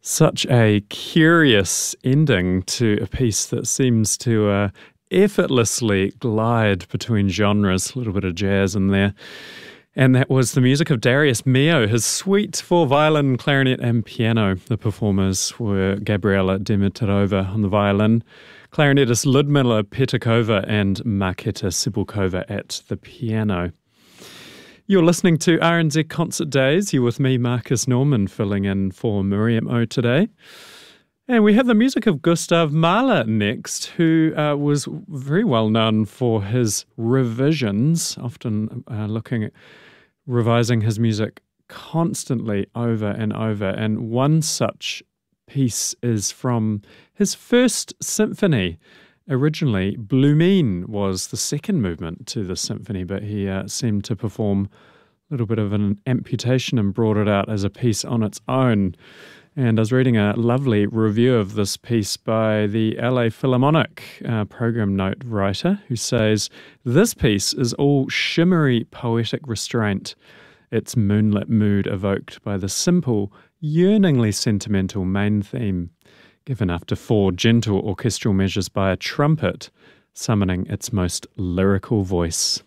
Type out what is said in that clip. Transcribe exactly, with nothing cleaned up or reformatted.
Such a curious ending to a piece that seems to uh, effortlessly glide between genres, a little bit of jazz in there. And that was the music of Darius Milhaud, his suite for violin, clarinet and piano. The performers were Gabriela Dimitrova on the violin, clarinetist Ludmila Petakova and Marketa Sibulkova at the piano. You're listening to R N Z Concert Days. You're with me, Marcus Norman, filling in for Miriam O today. And we have the music of Gustav Mahler next, who uh, was very well known for his revisions, often uh, looking at revising his music constantly over and over. And one such piece is from his first symphony. Originally, Blumine was the second movement to the symphony, but he uh, seemed to perform a little bit of an amputation and brought it out as a piece on its own. And I was reading a lovely review of this piece by the L A Philharmonic uh, program note writer, who says, "This piece is all shimmery poetic restraint, its moonlit mood evoked by the simple, yearningly sentimental main theme, given after four gentle orchestral measures by a trumpet, summoning its most lyrical voice."